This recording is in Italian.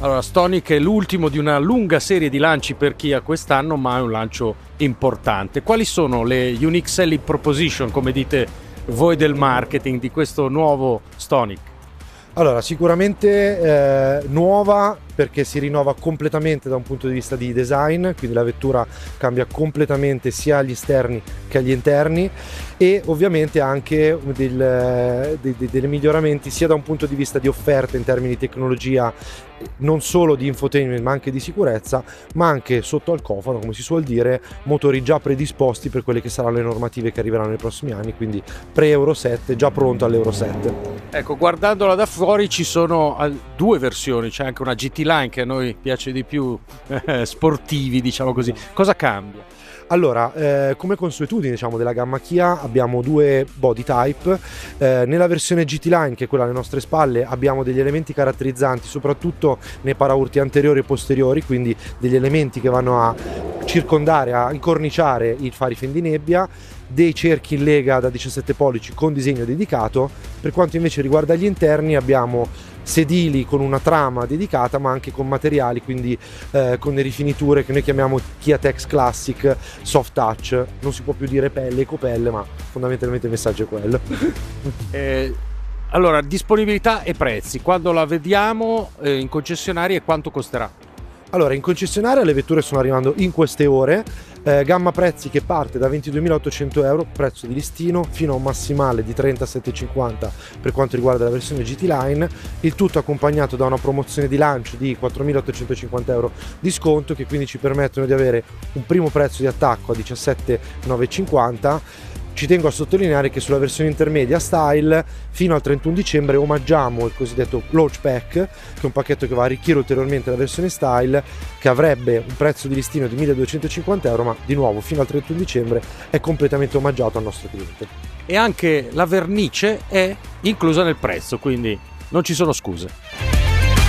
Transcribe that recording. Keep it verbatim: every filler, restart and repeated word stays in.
Allora, Stonic è l'ultimo di una lunga serie di lanci per Kia quest'anno, ma è un lancio importante. Quali sono le unique selling proposition, come dite voi del marketing, di questo nuovo Stonic? Allora, sicuramente eh, nuova perché si rinnova completamente da un punto di vista di design, quindi la vettura cambia completamente sia agli esterni che agli interni, e ovviamente anche del, de, de, dei miglioramenti sia da un punto di vista di offerta in termini di tecnologia, non solo di infotainment ma anche di sicurezza, ma anche sotto al cofano, come si suol dire, motori già predisposti per quelle che saranno le normative che arriveranno nei prossimi anni, quindi pre-Euro sette, già pronto all'Euro sette. Ecco, guardandola da fuori ci sono due versioni, c'è anche una G T Line che a noi piace di più, eh, sportivi, diciamo così. Cosa cambia? Allora, eh, come consuetudine, diciamo, della gamma Kia abbiamo due body type. Eh, nella versione G T Line, che è quella alle nostre spalle, abbiamo degli elementi caratterizzanti soprattutto nei paraurti anteriori e posteriori, quindi degli elementi che vanno a circondare, a incorniciare i fari fendinebbia, dei cerchi in lega da diciassette pollici con disegno dedicato. Per quanto invece riguarda gli interni abbiamo sedili con una trama dedicata, ma anche con materiali, quindi eh, con le rifiniture che noi chiamiamo Kia Tex Classic Soft Touch. Non si può più dire pelle, ecopelle, ma fondamentalmente il messaggio è quello. eh, allora, disponibilità e prezzi, quando la vediamo eh, in concessionaria, e quanto costerà? Allora, in concessionaria le vetture sono arrivando in queste ore, eh, gamma prezzi che parte da ventiduemilaottocento euro, prezzo di listino, fino a un massimale di trentasettecentocinquanta per quanto riguarda la versione G T Line, il tutto accompagnato da una promozione di lancio di quattromilaottocentocinquanta euro di sconto, che quindi ci permettono di avere un primo prezzo di attacco a diciassettenovecentoscinquanta. Ci tengo a sottolineare che sulla versione intermedia style fino al trentuno dicembre omaggiamo il cosiddetto Launch Pack, che è un pacchetto che va a arricchire ulteriormente la versione style, che avrebbe un prezzo di listino di milleduecentocinquanta euro, ma di nuovo fino al trentuno dicembre è completamente omaggiato al nostro cliente. E anche la vernice è inclusa nel prezzo, quindi non ci sono scuse.